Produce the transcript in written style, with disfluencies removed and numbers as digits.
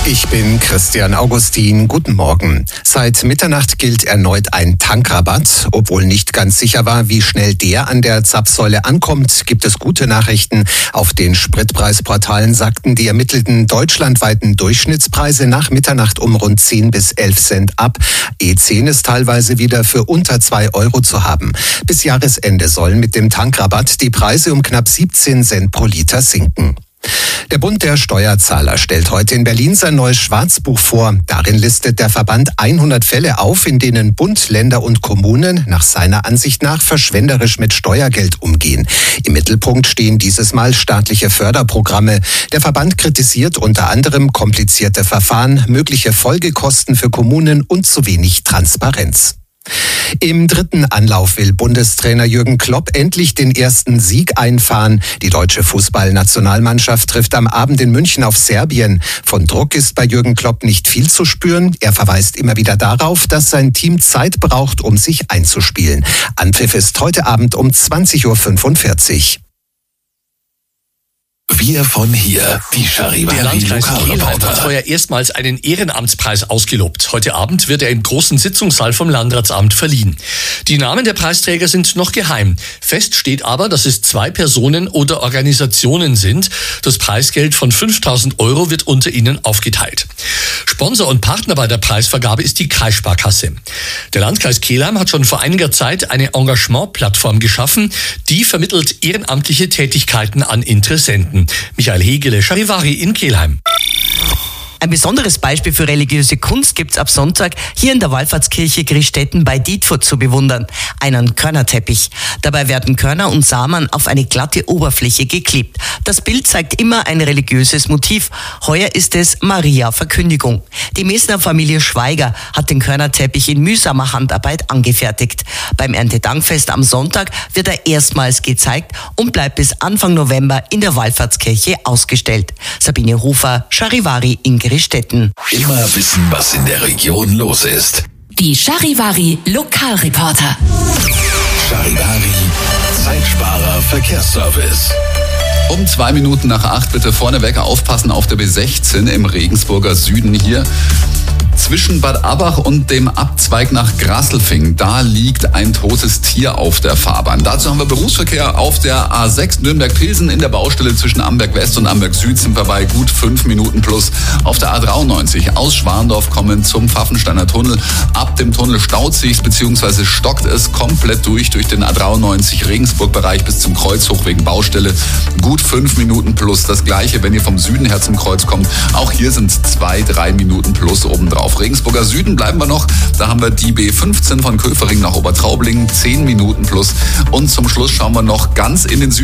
Ich bin Christian Augustin. Guten Morgen. Seit Mitternacht gilt erneut ein Tankrabatt. Obwohl nicht ganz sicher war, wie schnell der an der Zapfsäule ankommt, gibt es gute Nachrichten. Auf den Spritpreisportalen sackten die ermittelten deutschlandweiten Durchschnittspreise nach Mitternacht um rund 10 bis 11 Cent ab. E10 ist teilweise wieder für unter 2 Euro zu haben. Bis Jahresende sollen mit dem Tankrabatt die Preise um knapp 17 Cent pro Liter sinken. Der Bund der Steuerzahler stellt heute in Berlin sein neues Schwarzbuch vor. Darin listet der Verband 100 Fälle auf, in denen Bund, Länder und Kommunen nach seiner Ansicht nach verschwenderisch mit Steuergeld umgehen. Im Mittelpunkt stehen dieses Mal staatliche Förderprogramme. Der Verband kritisiert unter anderem komplizierte Verfahren, mögliche Folgekosten für Kommunen und zu wenig Transparenz. Im dritten Anlauf will Bundestrainer Jürgen Klopp endlich den ersten Sieg einfahren. Die deutsche Fußballnationalmannschaft trifft am Abend in München auf Serbien. Von Druck ist bei Jürgen Klopp nicht viel zu spüren. Er verweist immer wieder darauf, dass sein Team Zeit braucht, um sich einzuspielen. Anpfiff ist heute Abend um 20.45 Uhr. Wir von hier, die Charivari Der Landkreis Kelheim hat Lokalreporter. heuer erstmals einen Ehrenamtspreis ausgelobt. Heute Abend wird er im großen Sitzungssaal vom Landratsamt verliehen. Die Namen der Preisträger sind noch geheim. Fest steht aber, dass es 2 Personen oder Organisationen sind. Das Preisgeld von 5.000 Euro wird unter ihnen aufgeteilt. Sponsor und Partner bei der Preisvergabe ist die Kreissparkasse. Der Landkreis Kelheim hat schon vor einiger Zeit eine Engagementplattform geschaffen, die vermittelt ehrenamtliche Tätigkeiten an Interessenten. Michael Hegele, Charivari in Kelheim. Ein besonderes Beispiel für religiöse Kunst gibt's ab Sonntag hier in der Wallfahrtskirche Griestetten bei Dietfurt zu bewundern. Einen Körnerteppich. Dabei werden Körner und Samen auf eine glatte Oberfläche geklebt. Das Bild zeigt immer ein religiöses Motiv. Heuer ist es Maria Verkündigung. Die Messner Familie Schweiger hat den Körnerteppich in mühsamer Handarbeit angefertigt. Beim Erntedankfest am Sonntag wird er erstmals gezeigt und bleibt bis Anfang November in der Wallfahrtskirche ausgestellt. Sabine Hofer, Charivari in Griestetten. Immer wissen, was in der Region los ist. Die Charivari Lokalreporter. Charivari, Zeitsparer Verkehrsservice. Um 2 Minuten nach 8 bitte vorneweg aufpassen auf der B16 im Regensburger Süden hier. Zwischen Bad Abbach und dem Abzweig nach Grasselfing, da liegt ein totes Tier auf der Fahrbahn. Dazu haben wir Berufsverkehr auf der A6 Nürnberg-Pilsen. In der Baustelle zwischen Amberg West und Amberg Süd sind wir bei gut 5 Minuten plus. Auf der A93 aus Schwandorf kommen zum Pfaffensteiner Tunnel. Ab dem Tunnel staut sich's bzw. stockt es komplett durch den A93 Regensburg-Bereich bis zum Kreuzhoch wegen Baustelle. Gut 5 Minuten plus. Das gleiche, wenn ihr vom Süden her zum Kreuz kommt. Auch hier sind 2-3 Minuten plus obendrauf. Regensburger Süden bleiben wir noch. Da haben wir die B15 von Köfering nach Obertraubling, 10 Minuten plus. Und zum Schluss schauen wir noch ganz in den Süden.